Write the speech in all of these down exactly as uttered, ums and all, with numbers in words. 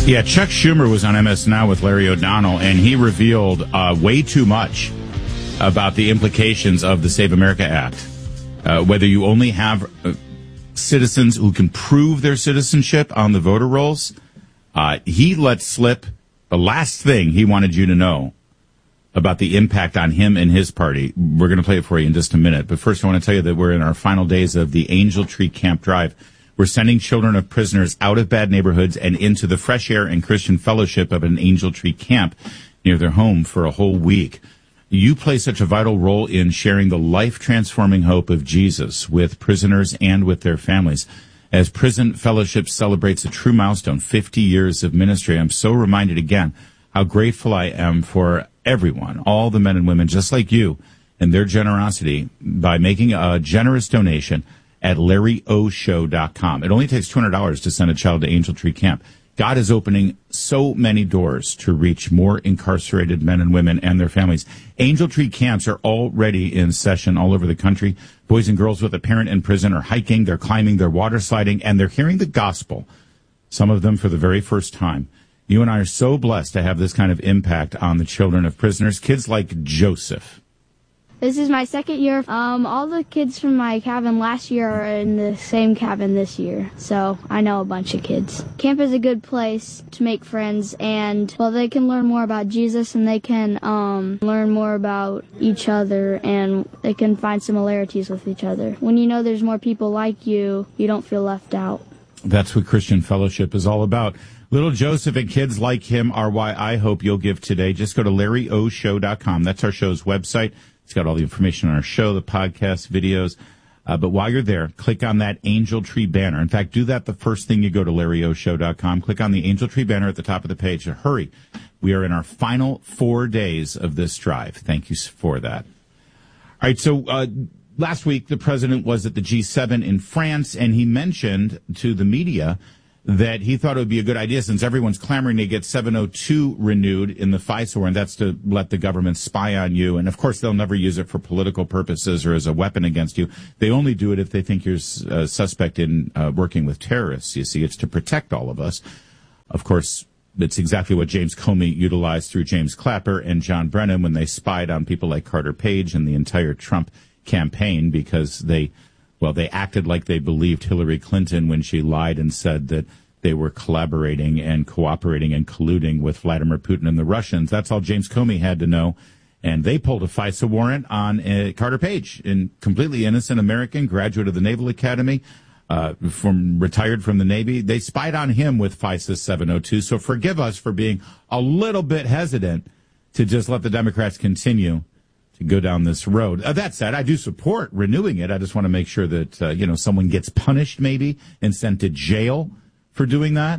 Yeah, Chuck Schumer was on M S Now with Larry O'Donnell, and he revealed uh, way too much about the implications of the Save America Act. Uh, whether you only have uh, citizens who can prove their citizenship on the voter rolls, uh, he let slip the last thing he wanted you to know about the impact on him and his party. We're going to play it for you in just a minute. But first, I want to tell you that we're in our final days of the Angel Tree Camp Drive. We're sending children of prisoners out of bad neighborhoods and into the fresh air and Christian fellowship of an Angel Tree camp near their home for a whole week. You play such a vital role in sharing the life-transforming hope of Jesus with prisoners and with their families. As Prison Fellowship celebrates a true milestone, fifty years of ministry, I'm so reminded again how grateful I am for everyone, all the men and women just like you, and their generosity by making a generous donation at larry o show dot com. It only takes two hundred dollars to send a child to Angel Tree Camp. God is opening so many doors to reach more incarcerated men and women and their families. Angel Tree Camps are already in session all over the country. Boys and girls with a parent in prison are hiking, they're climbing, they're water sliding, and they're hearing the gospel, some of them for the very first time. You and I are so blessed to have this kind of impact on the children of prisoners, kids like Joseph. This is my second year. Um, all the kids from my cabin last year are in the same cabin this year, so I know a bunch of kids. Camp is a good place to make friends, and, well, they can learn more about Jesus, and they can um, learn more about each other, and they can find similarities with each other. When you know there's more people like you, you don't feel left out. That's what Christian Fellowship is all about. Little Joseph and kids like him are why I hope you'll give today. Just go to larry o show dot com. That's our show's website. It's got all the information on our show, the podcast, videos. Uh, but while you're there, click on that Angel Tree banner. In fact, do that the first thing you go to larry o show dot com. Click on the Angel Tree banner at the top of the page. So hurry. We are in our final four days of this drive. Thank you for that. All right, so uh, last week the president was at the G seven in France, and he mentioned to the media that he thought it would be a good idea, since everyone's clamoring to get seven oh two renewed in the FISA warrant. That's to let the government spy on you. And, of course, they'll never use it for political purposes or as a weapon against you. They only do it if they think you're a suspect in uh, working with terrorists. You see, it's to protect all of us. Of course, it's exactly what James Comey utilized through James Clapper and John Brennan when they spied on people like Carter Page and the entire Trump campaign, because they Well, they acted like they believed Hillary Clinton when she lied and said that they were collaborating and cooperating and colluding with Vladimir Putin and the Russians. That's all James Comey had to know. And they pulled a FISA warrant on uh, Carter Page, a completely innocent American, graduate of the Naval Academy, uh, from retired from the Navy. They spied on him with FISA seven oh two. So forgive us for being a little bit hesitant to just let the Democrats continue to go down this road. Uh, that said, I do support renewing it. I just want to make sure that, uh, you know, someone gets punished maybe and sent to jail for doing that.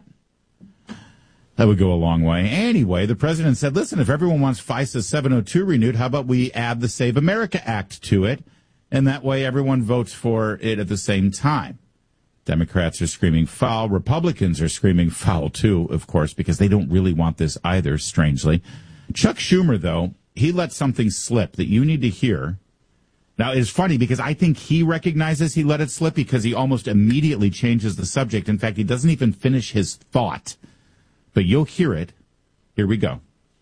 That would go a long way. Anyway, the president said, listen, if everyone wants FISA seven oh two renewed, how about we add the Save America Act to it? And that way everyone votes for it at the same time. Democrats are screaming foul. Republicans are screaming foul, too, of course, because they don't really want this either, strangely. Chuck Schumer, though, he let something slip that you need to hear. Now, it's funny because I think he recognizes he let it slip because he almost immediately changes the subject. In fact, he doesn't even finish his thought. But you'll hear it. Here we go.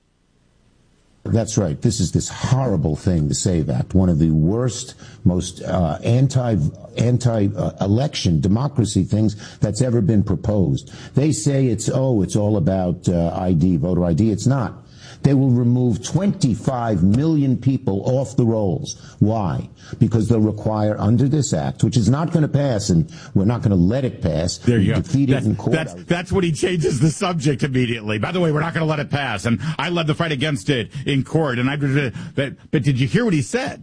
That's right. This is this horrible thing, the SAVE Act, one of the worst, most uh, anti, anti-election uh, democracy things that's ever been proposed. They say it's, oh, it's all about uh, I D, voter I D. It's not. They will remove twenty-five million people off the rolls. Why? Because they'll require, under this act, which is not going to pass, and we're not going to let it pass. There you go. Defeat it in court. That's, that's when he changes the subject immediately. By the way, we're not going to let it pass, and I led the fight against it in court. And I, but, but did you hear what he said?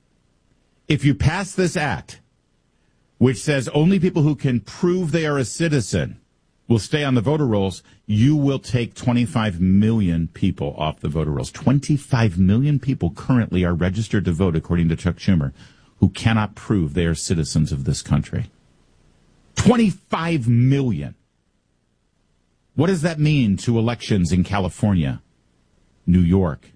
If you pass this act, which says only people who can prove they are a citizen will stay on the voter rolls, you will take twenty-five million people off the voter rolls. twenty-five million people currently are registered to vote, according to Chuck Schumer, who cannot prove they are citizens of this country. twenty-five million. What does that mean to elections in California, New York,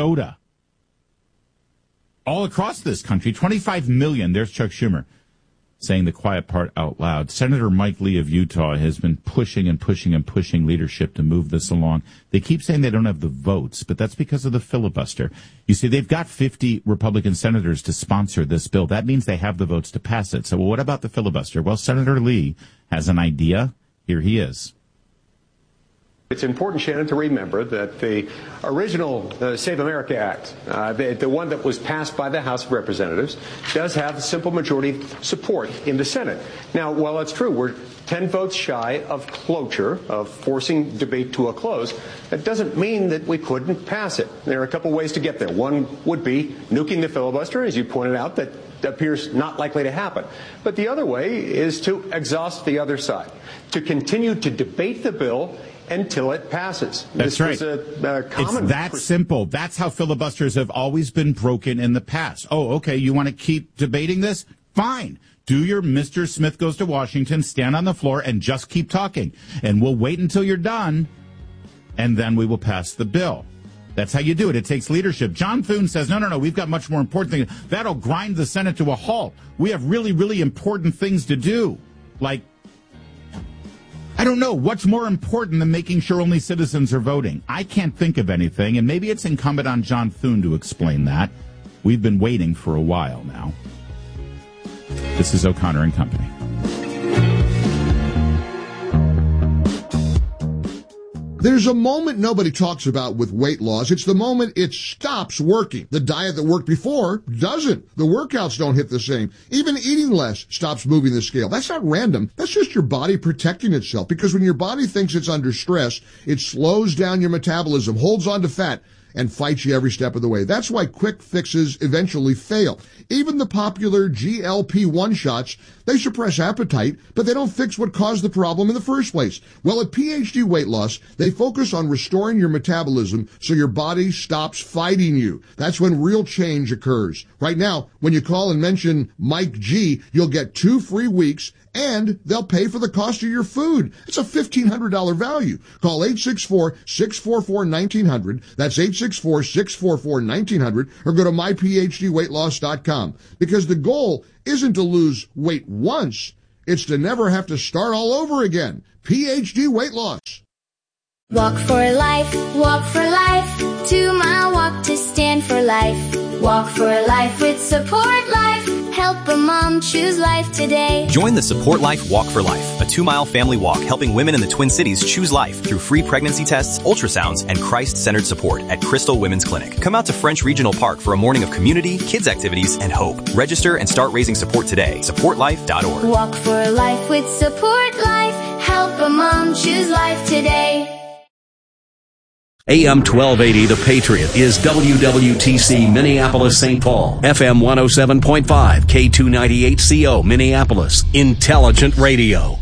Minnesota, all across this country? twenty-five million. There's Chuck Schumer. saying the quiet part out loud. Senator Mike Lee of Utah has been pushing and pushing and pushing leadership to move this along. They keep saying they don't have the votes, but that's because of the filibuster. You see, they've got fifty Republican senators to sponsor this bill. That means they have the votes to pass it. So well, what about the filibuster? Well, Senator Lee has an idea. Here he is. It's important, Shannon, to remember that the original uh, Save America Act, uh, the, the one that was passed by the House of Representatives, does have simple majority support in the Senate. Now, while that's true, we're ten votes shy of cloture, of forcing debate to a close. That doesn't mean that we couldn't pass it. There are a couple ways to get there. One would be nuking the filibuster, as you pointed out, that appears not likely to happen. But the other way is to exhaust the other side, to continue to debate the bill until it passes. That's this right. Was a, a common it's that pr- simple. That's how filibusters have always been broken in the past. Oh, okay, you want to keep debating this? Fine. Do your Mister Smith Goes to Washington, stand on the floor, and just keep talking. And we'll wait until you're done, and then we will pass the bill. That's how you do it. It takes leadership. John Thune says, no, no, no, we've got much more important things. That'll grind the Senate to a halt. We have really, really important things to do. Like, I don't know. What's more important than making sure only citizens are voting? I can't think of anything, and maybe it's incumbent on John Thune to explain that. We've been waiting for a while now. This is O'Connor and Company. There's a moment nobody talks about with weight loss. It's the moment it stops working. The diet that worked before doesn't. The workouts don't hit the same. Even eating less stops moving the scale. That's not random. That's just your body protecting itself. Because when your body thinks it's under stress, it slows down your metabolism, holds on to fat, and fights you every step of the way. That's why quick fixes eventually fail. Even the popular G L P one shots, they suppress appetite, but they don't fix what caused the problem in the first place. Well, at P H D Weight Loss, they focus on restoring your metabolism so your body stops fighting you. That's when real change occurs. Right now, when you call and mention Mike G, you'll get two free weeks, and they'll pay for the cost of your food. It's a fifteen hundred dollars value. Call eight six four, six four four, one nine zero zero. That's eight six four, six four four, one nine zero zero. Or go to my p h d weight loss dot com. Because the goal isn't to lose weight once. It's to never have to start all over again. P H D Weight Loss. Walk for life, walk for life. Two mile walk to stand for life. Walk for life with Support Life. Help a mom choose life today. Join the Support Life Walk for Life, a two-mile family walk helping women in the Twin Cities choose life through free pregnancy tests, ultrasounds, and Christ-centered support at Crystal Women's Clinic. Come out to French Regional Park for a morning of community, kids activities, and hope. Register and start raising support today. support life dot org. Walk for life with Support Life. Help a mom choose life today. A M twelve eighty, The Patriot, is W W T C Minneapolis, Saint Paul. F M one oh seven point five, K two ninety-eight C O, Minneapolis. Intelligent radio.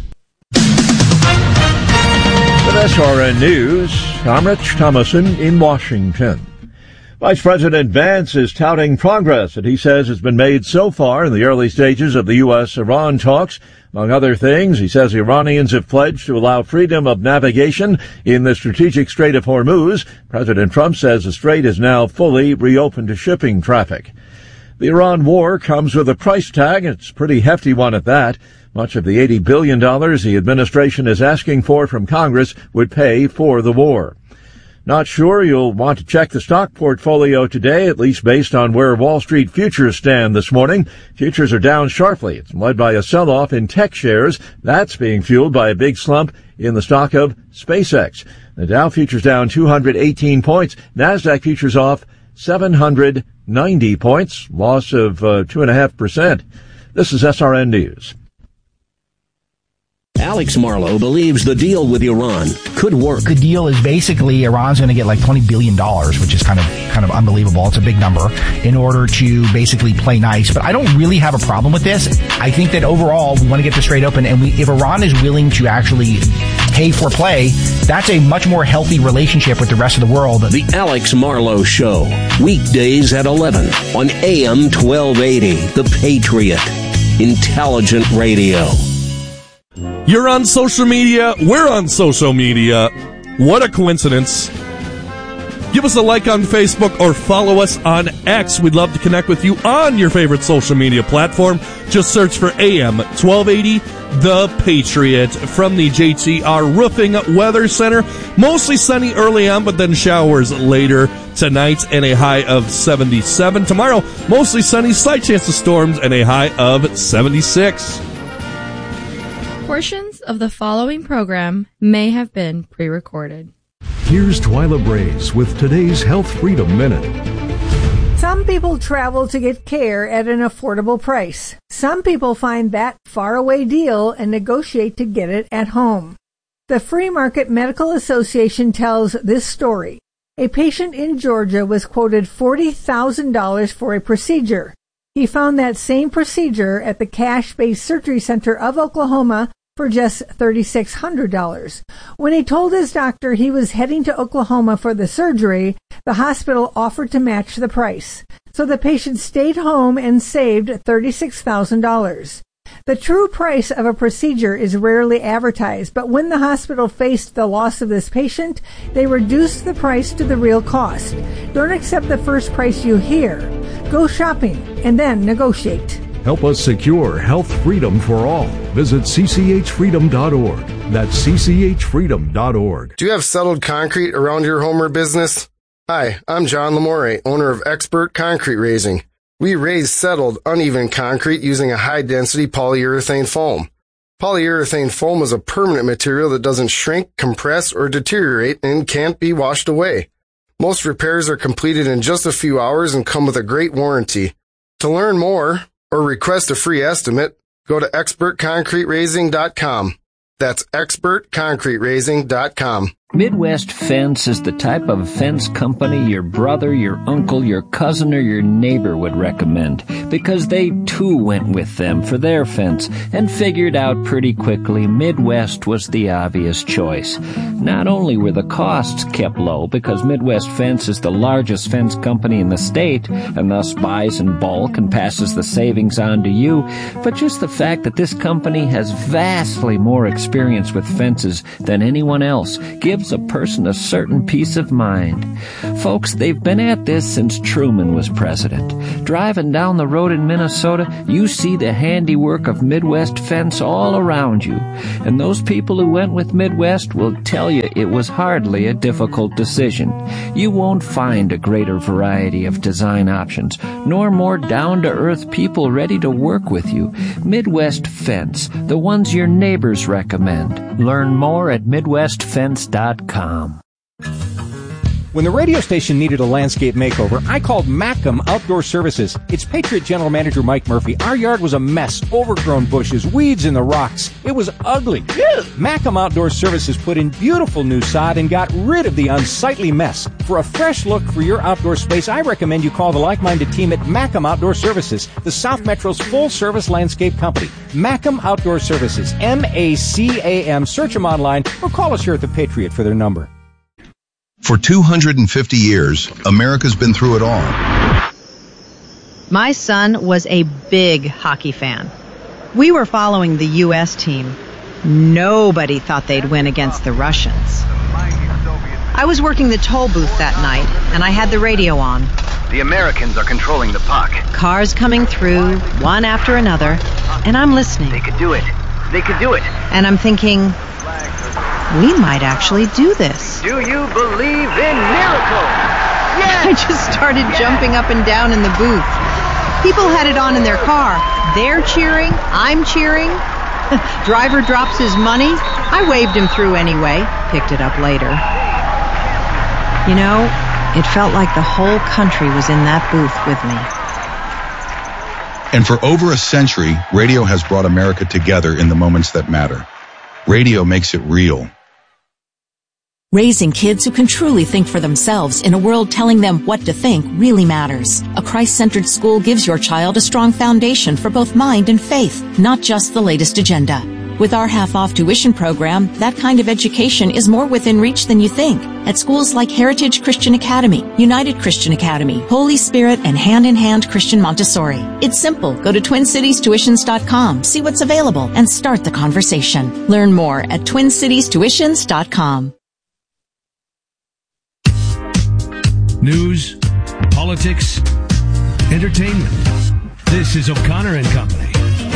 With S R N News, I'm Rich Thomason in Washington. Vice President Vance is touting progress that he says has been made so far in the early stages of the U S Iran talks. Among other things, he says the Iranians have pledged to allow freedom of navigation in the strategic Strait of Hormuz. President Trump says the strait is now fully reopened to shipping traffic. The Iran war comes with a price tag. It's a pretty hefty one at that. Much of the eighty billion dollars the administration is asking for from Congress would pay for the war. Not sure you'll want to check the stock portfolio today, at least based on where Wall Street futures stand this morning. Futures are down sharply. It's led by a sell-off in tech shares. That's being fueled by a big slump in the stock of SpaceX. The Dow futures down two hundred eighteen points. NASDAQ futures off seven hundred ninety points, loss of uh, two point five percent. This is S R N News. Alex Marlow believes the deal with Iran could work. The deal is basically Iran's going to get like twenty billion dollars, which is kind of kind of unbelievable. It's a big number in order to basically play nice. But I don't really have a problem with this. I think that overall we want to get this straight open. And we, if Iran is willing to actually pay for play, that's a much more healthy relationship with the rest of the world. The Alex Marlow Show, weekdays at eleven on A M twelve eighty, The Patriot. Intelligent radio. You're on social media. We're on social media. What a coincidence. Give us a like on Facebook or follow us on X. We'd love to connect with you on your favorite social media platform. Just search for A M twelve eighty, The Patriot. From the J T R Roofing Weather Center, mostly sunny early on, but then showers later tonight and a high of seventy-seven. Tomorrow, mostly sunny, slight chance of storms and a high of seventy-six. Portions of the following program may have been pre-recorded. Here's Twyla Braze with today's Health Freedom Minute. Some people travel to get care at an affordable price. Some people find that faraway deal and negotiate to get it at home. The Free Market Medical Association tells this story. A patient in Georgia was quoted forty thousand dollars for a procedure. He found that same procedure at the Cash-Based Surgery Center of Oklahoma for just three thousand six hundred dollars. When he told his doctor he was heading to Oklahoma for the surgery, the hospital offered to match the price. So the patient stayed home and saved thirty-six thousand dollars. The true price of a procedure is rarely advertised, but when the hospital faced the loss of this patient, they reduced the price to the real cost. Don't accept the first price you hear. Go shopping and then negotiate. Help us secure health freedom for all. Visit c c h freedom dot org. That's c c h freedom dot org. Do you have settled concrete around your home or business? Hi, I'm John Lamore, owner of Expert Concrete Raising. We raise settled, uneven concrete using a high-density polyurethane foam. Polyurethane foam is a permanent material that doesn't shrink, compress, or deteriorate and can't be washed away. Most repairs are completed in just a few hours and come with a great warranty. To learn more or request a free estimate, go to expert concrete raising dot com. That's expert concrete raising dot com. Midwest Fence is the type of fence company your brother, your uncle, your cousin, or your neighbor would recommend, because they too went with them for their fence and figured out pretty quickly Midwest was the obvious choice. Not only were the costs kept low, because Midwest Fence is the largest fence company in the state and thus buys in bulk and passes the savings on to you, but just the fact that this company has vastly more experience with fences than anyone else gives a person a certain peace of mind. Folks, they've been at this since Truman was president. Driving down the road in Minnesota, you see the handiwork of Midwest Fence all around you. And those people who went with Midwest will tell you it was hardly a difficult decision. You won't find a greater variety of design options, nor more down-to-earth people ready to work with you. Midwest Fence, the ones your neighbors recommend. Learn more at midwest fence dot com. When the radio station needed a landscape makeover, I called Macam Outdoor Services. It's Patriot General Manager Mike Murphy. Our yard was a mess, overgrown bushes, weeds in the rocks. It was ugly. Macam Outdoor Services put in beautiful new sod and got rid of the unsightly mess. For a fresh look for your outdoor space, I recommend you call the like-minded team at Macam Outdoor Services, the South Metro's full-service landscape company. Macam Outdoor Services, M A C A M. Search them online or call us here at the Patriot for their number. For two hundred fifty years, America's been through it all. My son was a big hockey fan. We were following the U S team. Nobody thought they'd win against the Russians. I was working the toll booth that night, and I had the radio on. The Americans are controlling the puck. Cars coming through, one after another, and I'm listening. They could do it. They could do it. And I'm thinking, we might actually do this. Do you believe in miracles? Yes! I just started yes! jumping up and down in the booth. People had it on in their car. They're cheering. I'm cheering. Driver drops his money. I waved him through anyway. Picked it up later. You know, it felt like the whole country was in that booth with me. And for over a century, radio has brought America together in the moments that matter. Radio makes it real. Raising kids who can truly think for themselves in a world telling them what to think really matters. A Christ-centered school gives your child a strong foundation for both mind and faith, not just the latest agenda. With our half-off tuition program, that kind of education is more within reach than you think. At schools like Heritage Christian Academy, United Christian Academy, Holy Spirit, and Hand in Hand Christian Montessori. It's simple. Go to twin cities tuitions dot com, see what's available, and start the conversation. Learn more at twin cities tuitions dot com. News, politics, entertainment. This is O'Connor and Company.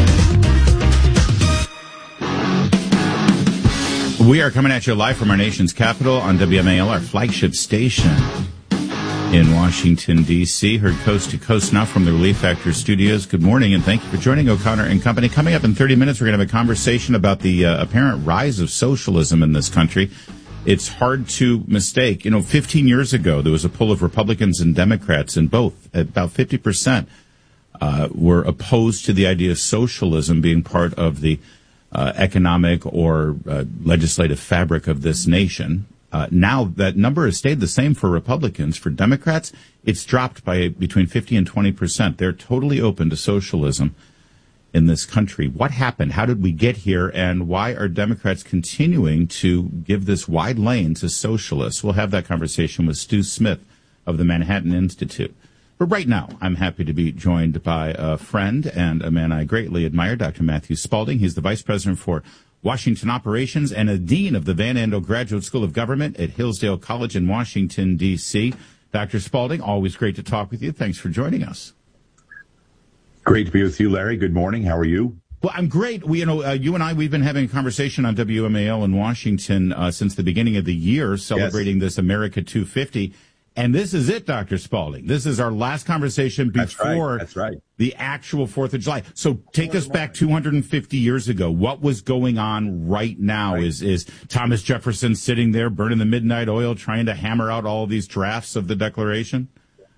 We are coming at you live from our nation's capital on W M A L, our flagship station in Washington, D C. Heard coast to coast now from the Relief Factor studios. Good morning, and thank you for joining O'Connor and Company. Coming up in thirty minutes, we're going to have a conversation about the uh, apparent rise of socialism in this country. It's hard to mistake. You know, fifteen years ago, there was a poll of Republicans and Democrats, and both, about fifty percent, uh, were opposed to the idea of socialism being part of the uh, economic or uh, legislative fabric of this nation. Uh, now that number has stayed the same for Republicans. For Democrats, it's dropped by between fifty and twenty percent. They're totally open to socialism in this country. What happened? How did we get here? And why are Democrats continuing to give this wide lane to socialists? We'll have that conversation with Stu Smith of the Manhattan Institute. But right now, I'm happy to be joined by a friend and a man I greatly admire, Doctor Matthew Spalding. He's the Vice President for Washington Operations and a Dean of the Van Andel Graduate School of Government at Hillsdale College in Washington, D C. Doctor Spalding, always great to talk with you. Thanks for joining us. Great to be with you, Larry. Good morning. How are you? Well, I'm great. We, you know, uh, you and I, we've been having a conversation on W M A L in Washington uh, since the beginning of the year, celebrating yes. this America two fifty. And this is it, Doctor Spalding. This is our last conversation before That's right. That's right. the actual fourth of July. So take us back two hundred fifty years ago. What was going on right now? Right. Is is Thomas Jefferson sitting there burning the midnight oil, trying to hammer out all these drafts of the Declaration?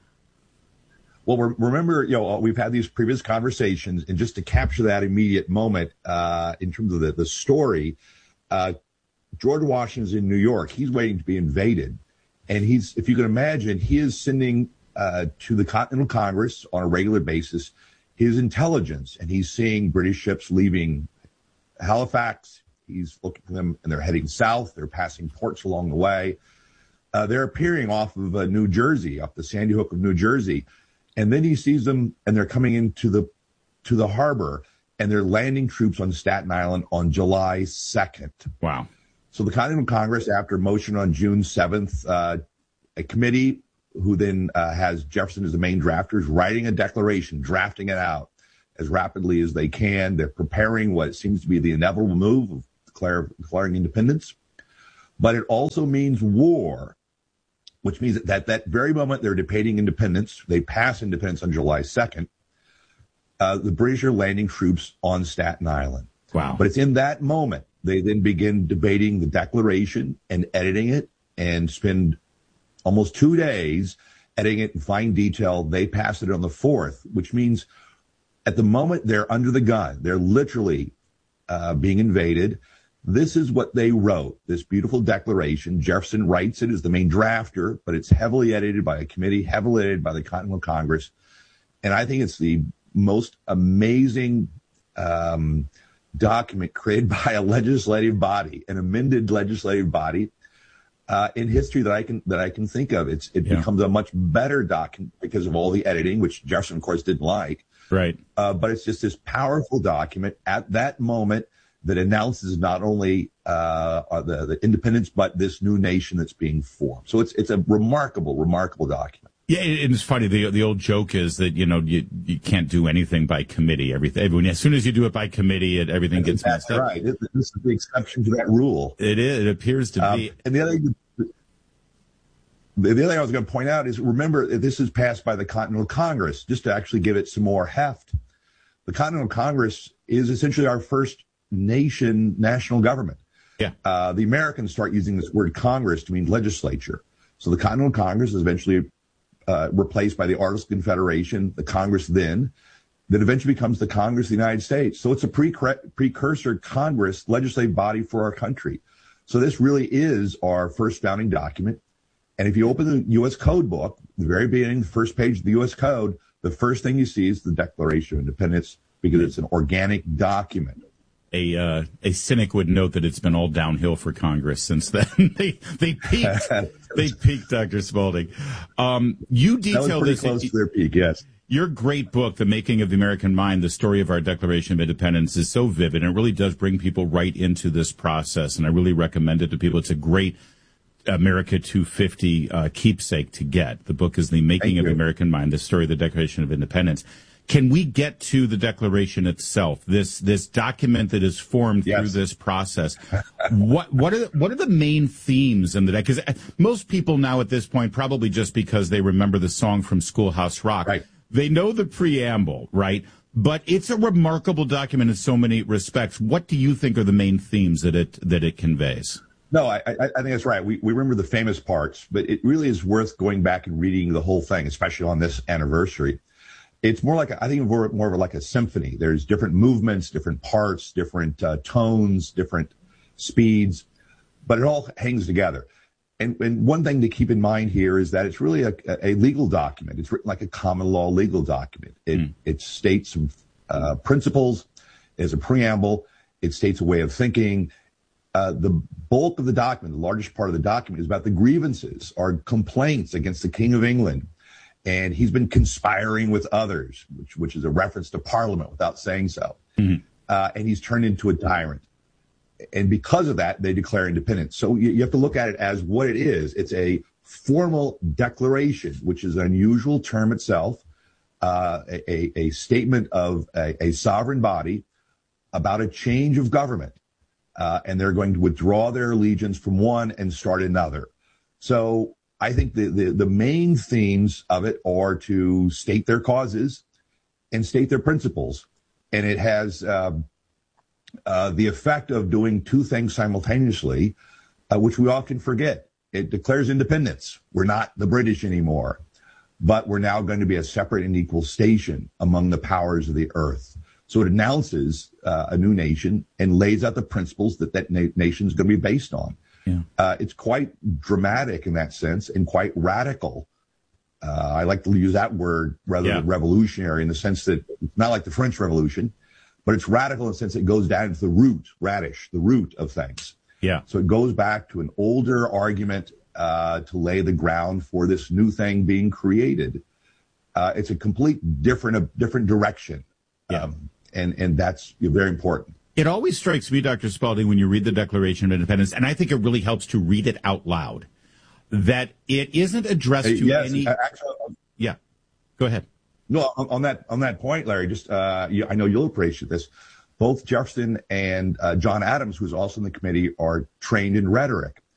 Well, remember, you know, we've had these previous conversations, and just to capture that immediate moment uh, in terms of the, the story, uh, George Washington's in New York. He's waiting to be invaded. And he's, if you can imagine, he is sending uh, to the Continental Congress on a regular basis his intelligence, and he's seeing British ships leaving Halifax. He's looking for them, and they're heading south. They're passing ports along the way. Uh, they're appearing off of uh, New Jersey, off the Sandy Hook of New Jersey. And then he sees them, and they're coming into the to the harbor, and they're landing troops on Staten Island on July second. Wow. So the Continental Congress, after motion on June seventh, uh, a committee who then uh, has Jefferson as the main drafter is writing a declaration, drafting it out as rapidly as they can. They're preparing what seems to be the inevitable move of declare, declaring independence. But it also means war, which means that at that very moment they're debating independence. They pass independence on July second. Uh, the British are landing troops on Staten Island. Wow. But it's in that moment they then begin debating the Declaration and editing it, and spend almost two days editing it in fine detail. They pass it on the fourth, which means at the moment they're under the gun. They're literally uh, being invaded. This is what they wrote, this beautiful declaration. Jefferson writes it as the main drafter, but it's heavily edited by a committee, heavily edited by the Continental Congress. And I think it's the most amazing um, document created by a legislative body, an amended legislative body uh, in history that I can that I can think of. It's It yeah. becomes a much better document because of all the editing, which Jefferson, of course, didn't like. Right. Uh, but it's just this powerful document at that moment that announces not only uh, the, the independence, but this new nation that's being formed. So it's it's a remarkable, remarkable document. Yeah, it's funny. The the old joke is that, you know, you you can't do anything by committee. Everything, everyone, as soon as you do it by committee, it, everything gets That's messed up. Right. This is the exception to that rule. It is. It appears to um, be. And the other thing, the other thing I was going to point out is, remember, this is passed by the Continental Congress, just to actually give it some more heft. The Continental Congress is essentially our first nation national government. Yeah. Uh, the Americans start using this word Congress to mean legislature. So the Continental Congress is eventually uh, replaced by the Articles of Confederation, the Congress then, that eventually becomes the Congress of the United States. So it's a pre- precursor Congress, legislative body for our country. So this really is our first founding document. And if you open the U S Code book, the very beginning, the first page of the U S Code, the first thing you see is the Declaration of Independence, because it's an organic document. A uh, a cynic would note that it's been all downhill for Congress since then. they they peaked. they peaked, Doctor Spalding. Um, you detail that was pretty this. Close to their peak, yes. Your great book, The Making of the American Mind, the story of our Declaration of Independence, is so vivid, and it really does bring people right into this process, and I really recommend it to people. It's a great America two fifty uh, keepsake to get. The book is The Making Thank of the you. American Mind, the story of the Declaration of Independence. Can we get to the Declaration itself? This this document that is formed Yes. through this process. what what are the, what are the main themes in the deck? Because most people now at this point, probably just because they remember the song from Schoolhouse Rock, Right. they know the preamble, right? But it's a remarkable document in so many respects. What do you think are the main themes that it that it conveys? No, I, I, I think that's right. We, we remember the famous parts, but it really is worth going back and reading the whole thing, especially on this anniversary. It's more like, a, I think more, more of like a symphony. There's different movements, different parts, different uh, tones, different speeds, but it all hangs together. And, and one thing to keep in mind here is that it's really a, a legal document. It's written like a common law legal document. It, mm. it states some uh, principles as a preamble. It states a way of thinking. Uh, the bulk of the document, the largest part of the document, is about the grievances or complaints against the King of England. And he's been conspiring with others, which, which is a reference to Parliament without saying so. Mm-hmm. Uh, and he's turned into a tyrant. And because of that, they declare independence. So you, you have to look at it as what it is. It's a formal declaration, which is an unusual term itself, uh, a, a statement of a, a sovereign body about a change of government. Uh, and they're going to withdraw their allegiance from one and start another. So I think the, the, the main themes of it are to state their causes and state their principles. And it has uh, uh, the effect of doing two things simultaneously, uh, which we often forget. It declares independence. We're not the British anymore, but we're now going to be a separate and equal station among the powers of the earth. So it announces uh, a new nation and lays out the principles that that na- nation is going to be based on. Yeah. Uh, it's quite dramatic in that sense and quite radical. Uh, I like to use that word rather yeah. than revolutionary in the sense that it's not like the French Revolution, but it's radical in the sense it goes down to the root, radish, the root of things. Yeah. So it goes back to an older argument uh, to lay the ground for this new thing being created. Uh, it's a complete different, a different direction. Yeah. Um, and, and that's very important. It always strikes me, Doctor Spalding, when you read the Declaration of Independence, and I think it really helps to read it out loud, that it isn't addressed to uh, yes, any. Actually, yeah, go ahead. No, on, on that on that point, Larry. Just uh, you, I know you'll appreciate this. Both Jefferson and uh, John Adams, who's also in the committee, are trained in rhetoric,